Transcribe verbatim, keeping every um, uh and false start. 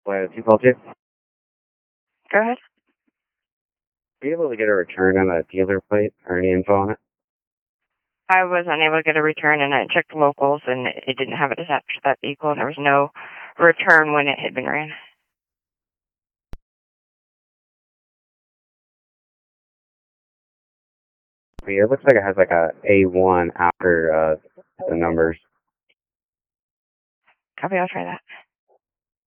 What, you called you? Go ahead. Were you able to get a return on a dealer plate or any info on it? I was unable to get a return, and I checked locals, and it didn't have it attached to that vehicle, and there was no return when it had been ran. Yeah, it looks like it has like a A one after uh, the numbers. Copy, I'll try that.